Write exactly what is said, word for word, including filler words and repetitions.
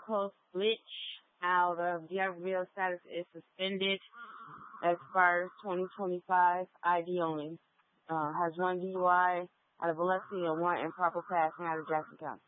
Coast Glitch out of D'Iberville. Status is suspended. Expires twenty twenty-five. I D only. Uh, has one D U I out of Biloxi and one improper passing out of Jackson County.